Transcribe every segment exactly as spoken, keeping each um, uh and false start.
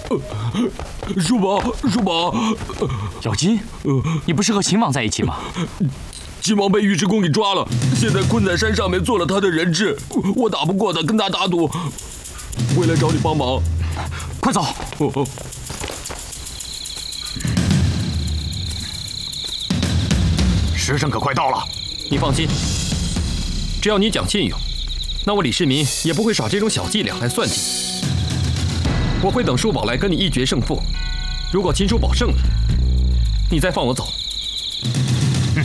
叔宝，叔宝， 小金，你不是和秦王在一起吗？ 秦王被尉迟恭给抓了，现在困在山上面，做了他的人质。我打不过他，跟他打赌，回来找你帮忙。 快走！ 哦、 时辰可快到了。 你放心，只要你讲信用，那我李世民也不会耍这种小伎俩来算计你。我会等叔宝来跟你一决胜负。如果秦叔宝胜了，你再放我走。 嗯，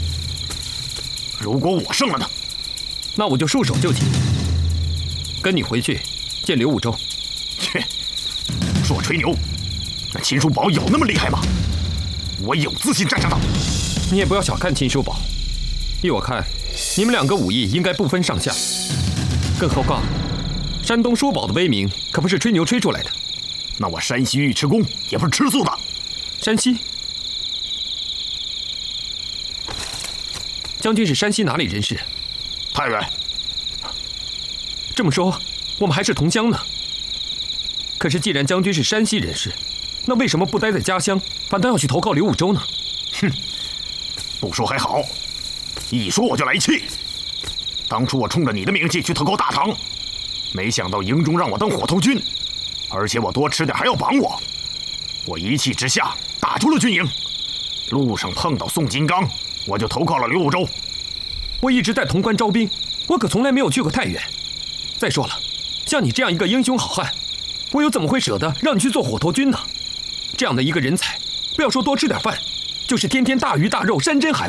如果我胜了呢？ 那我就束手就擒，跟你回去见刘武周。 切，说吹牛！那秦叔宝有那么厉害吗？我有自信战胜他。 你也不要小看秦叔宝，依我看，你们两个武艺应该不分上下。更何况，山东叔宝的威名可不是吹牛吹出来的。 那我山西尉迟恭也不是吃素的。 山西？将军是山西哪里人士？ 太原。 这么说，我们还是同乡呢。可是既然将军是山西人士，那为什么不待在家乡，反倒要去投靠刘武周呢？ 哼，不说还好，一说我就来气。当初我冲着你的名气去投靠大唐，没想到营中让我当火头军，而且我多吃点还要绑我。我一气之下打出了军营，路上碰到宋金刚，我就投靠了刘武周。 我一直在潼关招兵，我可从来没有去过太原。再说了，像你这样一个英雄好汉，我又怎么会舍得让你去做火头军呢？这样的一个人才，不要说多吃点饭，就是天天大鱼大肉、山珍海